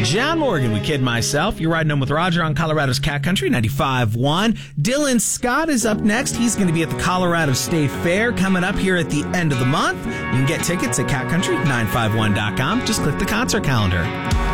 John Morgan, we kid myself. You're riding home with Roger on Colorado's Cat Country 95.1. Dylan Scott is up next. He's going to be at the Colorado State Fair coming up here at the end of the month. You can get tickets at catcountry951.com. Just click the concert calendar.